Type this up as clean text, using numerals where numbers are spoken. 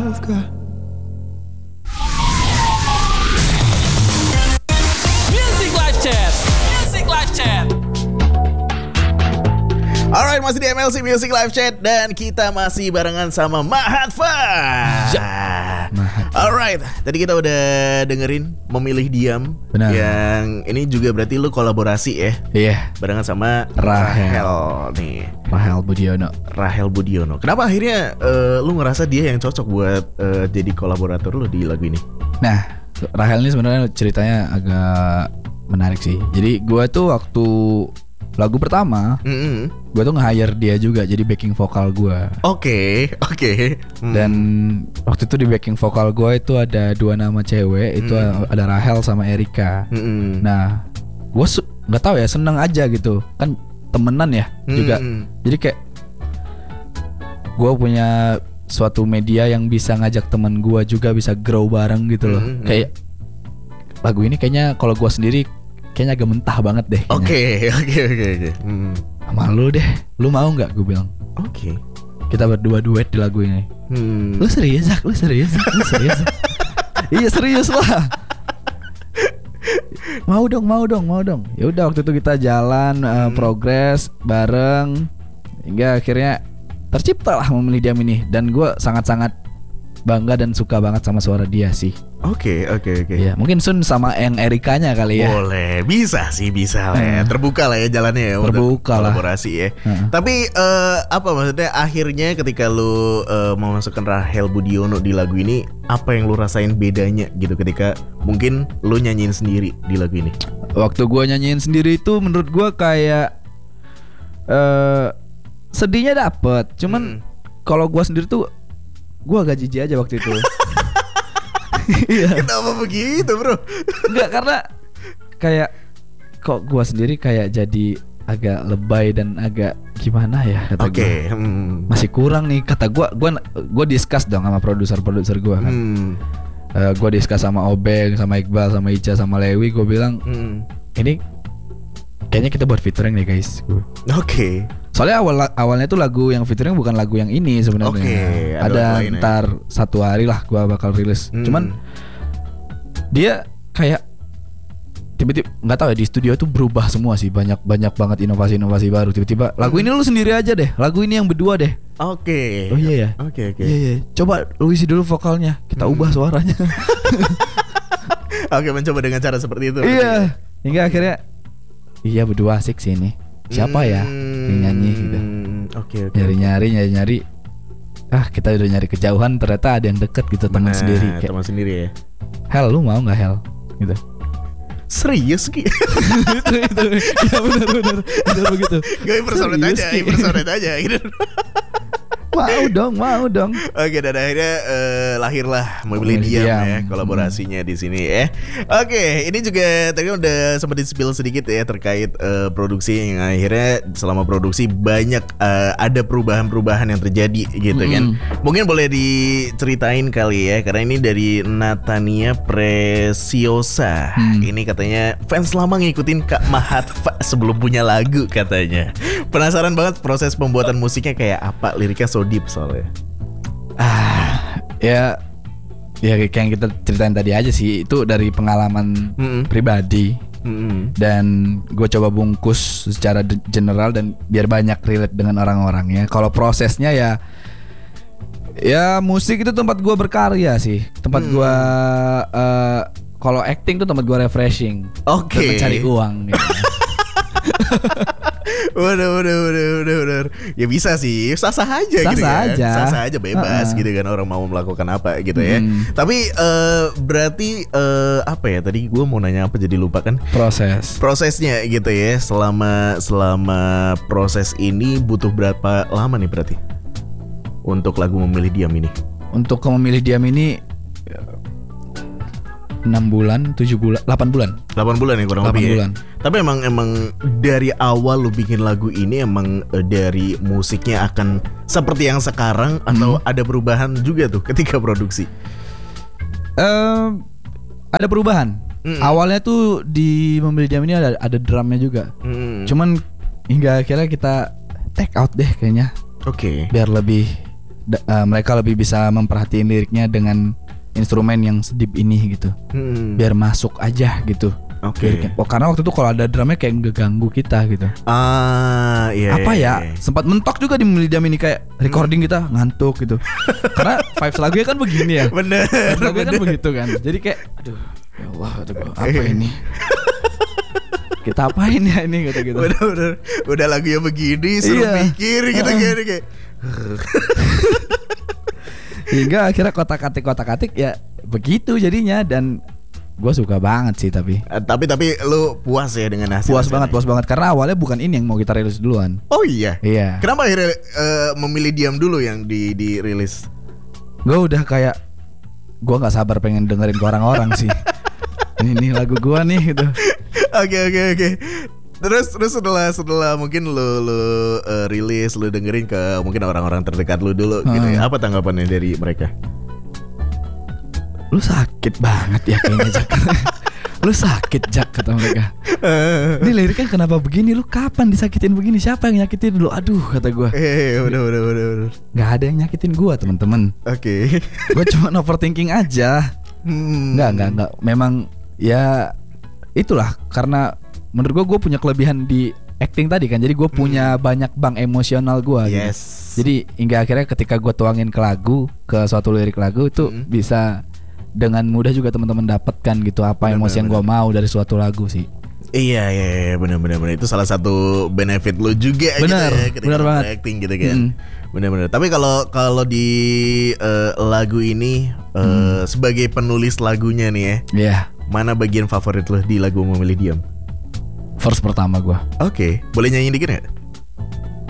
maafkah? Music Live Chat. Music Live Chat. Alright, masih di MLC Music Live Chat dan kita masih barengan sama Mahatfa. Alright, tadi kita udah dengerin Memilih Diam. Benar. Yang ini juga berarti lu kolaborasi ya? Iya, Barengan sama Rahel nih. Rahel Budiono. Rahel Budiono. Kenapa akhirnya lu ngerasa dia yang cocok buat jadi kolaborator lu di lagu ini? Nah, Rahel ini sebenarnya ceritanya agak menarik sih. Jadi gue tuh waktu lagu pertama, gue tuh nge-hire dia juga jadi backing vokal gue. Oke. Dan waktu itu di backing vokal gue itu ada 2 nama cewek, itu ada Rahel sama Erika. Nah, gue nggak tahu ya, seneng aja gitu, kan temenan ya juga. Jadi kayak gue punya suatu media yang bisa ngajak teman gue juga bisa grow bareng gitu loh. Kayak lagu ini kayaknya kalau gue sendiri kayaknya agak mentah banget deh. Oke. Sama lu deh, lu mau nggak? Gue bilang. Oke. Kita berdua duet di lagu ini. Lu serius Zak? Lu serius Zak? Iya serius lah. Mau dong. Ya udah waktu itu kita jalan progres bareng hingga akhirnya tercipta lah Memilih Diam ini. Dan gue sangat-sangat bangga dan suka banget sama suara dia sih. Oke. Ya, mungkin Sun sama yang Erikanya kali ya. Boleh, bisa lah ya. Terbuka lah ya jalannya ya. Terbuka untuk lah. kolaborasi ya. Tapi apa maksudnya akhirnya ketika lu mau masukkan Rahel Budiono di lagu ini, apa yang lu rasain bedanya gitu ketika mungkin lu nyanyiin sendiri di lagu ini? Waktu gue nyanyiin sendiri itu menurut gue kayak sedihnya dapet. Cuman kalau gue sendiri tuh gue agak jijik aja waktu itu. Iya. Kenapa begitu bro? Enggak, karena kayak kok gue sendiri kayak jadi agak lebay dan agak gimana ya kata gue. Masih kurang nih kata gue discuss dong sama produser gue kan. Gue discuss sama Obeng, sama Iqbal, sama Ica, sama Lewi. Gue bilang ini kayaknya kita buat featuring nih guys. Oke. Soalnya awalnya tuh lagu yang featuring bukan lagu yang ini sebenarnya. Oke, ada ntar satu hari lah gua bakal rilis. Cuman dia kayak tiba-tiba nggak tahu ya, di studio tuh berubah semua sih, banyak banget inovasi baru. Tiba-tiba lagu ini lu sendiri aja deh, lagu ini yang berdua deh. Oke. Oh iya ya. Oke. Iya. Coba lu isi dulu vokalnya, kita ubah suaranya. Oke, mencoba dengan cara seperti itu. Iya. Hingga akhirnya iya berdua asik sih ini. Siapa ya yang nyanyi gitu. Oke. Nyari. Kita udah nyari kejauhan, ternyata ada yang deket gitu, teman sendiri. Kayak, teman sendiri ya. Hel, lu mau nggak Hel? Gitu. Serius Ki? itu. Ya benar begitu. Gak impersonate aja gitu. Mau dong. Oke, dan akhirnya lahirlah Memilih Diam ya, kolaborasinya di sini ya. Oke, ini juga tadi udah sempat di-spill sedikit ya terkait produksi yang akhirnya selama produksi banyak ada perubahan-perubahan yang terjadi gitu kan. Mungkin boleh diceritain kali ya, karena ini dari Natania Preciosa. Ini katanya fans lama ngikutin Kak Mahatfa sebelum punya lagu katanya. Penasaran banget proses pembuatan musiknya kayak apa, liriknya so deep soalnya. Ya kayak yang kita ceritain tadi aja sih, itu dari pengalaman pribadi. Dan gue coba bungkus secara general dan biar banyak relate dengan orang-orang ya. Kalau prosesnya ya musik itu tempat gue berkarya sih, tempat gue kalau acting tuh tempat gue refreshing. Oke. Mencari uang gitu. Udah. Ya bisa sih, sah-sah aja gitu kan. Sah-sah aja bebas gitu kan, orang mau melakukan apa gitu ya. Tapi berarti apa ya, tadi gue mau nanya apa jadi lupa kan. Prosesnya gitu ya. Selama proses ini butuh berapa lama nih berarti untuk lagu Memilih Diam ini? Untuk Memilih Diam ini 6 bulan, 7 bulan, 8 bulan. 8 bulan ya kurang lebih bulan. Ya. Tapi emang dari awal lu bikin lagu ini emang dari musiknya akan seperti yang sekarang atau ada perubahan juga tuh ketika produksi? Ada perubahan. Awalnya tuh di Memilih Diam ini ada drumnya juga. Cuman hingga akhirnya kita take out deh kayaknya. Oke. Biar lebih mereka lebih bisa memperhatiin liriknya dengan instrumen yang sedip ini gitu. Biar masuk aja gitu. Oke. Karena waktu itu kalau ada drumnya kayak ngeganggu kita gitu. Iya. Apa ya? Sempat mentok juga di Millennium ini kayak recording kita ngantuk gitu. Karena vibes lagunya kan begini ya. Bener. Lagunya kan begitu kan. Jadi kayak aduh, ya Allah, apa ini? Kita apain ya ini gitu. Udah lagunya begini, suruh mikir gitu kayak. Hingga akhirnya kotak-atik ya begitu jadinya, dan gue suka banget sih tapi lu puas ya dengan hasil? Puas banget karena awalnya bukan ini yang mau kita rilis duluan. Oh iya. Kenapa akhirnya memilih Diam dulu yang dirilis? Gue udah kayak gue nggak sabar pengen dengerin ke orang-orang sih. Ini lagu gue nih gitu. Oke. Terus setelah mungkin lu rilis, lu dengerin ke mungkin orang-orang terdekat lu dulu gitu ya. Apa tanggapannya dari mereka? Lu sakit banget ya kayaknya, Jak. Lu sakit, Jak, kata mereka. Ini liriknya kenapa begini? Lu kapan disakitin begini? Siapa yang nyakitin dulu? Aduh, kata gue. Udah. Gak ada yang nyakitin gue, teman-teman. Oke. Gue cuma overthinking aja. Enggak. Memang ya itulah, karena menurut gue punya kelebihan di acting tadi kan. Jadi gue punya banyak bank emosional gue. Yes. Gitu. Jadi hingga akhirnya ketika gue tuangin ke lagu, ke suatu lirik lagu itu bisa dengan mudah juga teman-teman dapatkan gitu apa emosi yang gue mau dari suatu lagu sih. Iya benar itu salah satu benefit lo juga. Benar, gitu ya, benar banget. Acting gitu kan. Benar. Tapi kalau di lagu ini sebagai penulis lagunya nih ya. Iya. Mana bagian favorit lo di lagu Memilih Diam? Verse pertama gue. Oke. Boleh nyanyi dikit nggak?